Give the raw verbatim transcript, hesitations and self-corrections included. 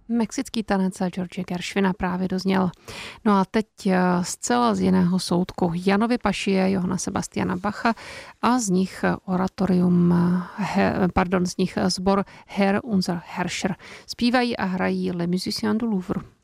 Mexický tanec George Gershwina právě dozněl. No a teď zcela z jiného soudku Janovi Pašie, Johana Sebastiana Bacha a z nich oratorium, pardon, z nich sbor Herr unser Herrscher. Zpívají a hrají Les Musiciens du Louvre.